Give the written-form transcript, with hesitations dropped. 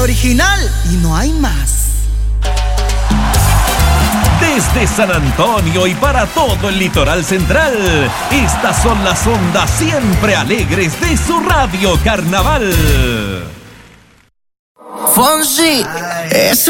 original y no hay más. Desde San Antonio y para todo el litoral central, estas son las ondas siempre alegres de su Radio Carnaval. Fonsi, es